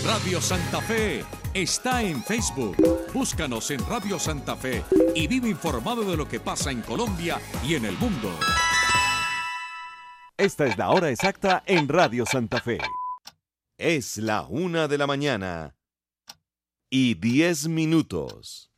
Radio Santa Fe está en Facebook. Búscanos en Radio Santa Fe y vive informado de lo que pasa en Colombia y en el mundo. Esta es la hora exacta en Radio Santa Fe. Es la 1:00 a.m. y 10 minutos.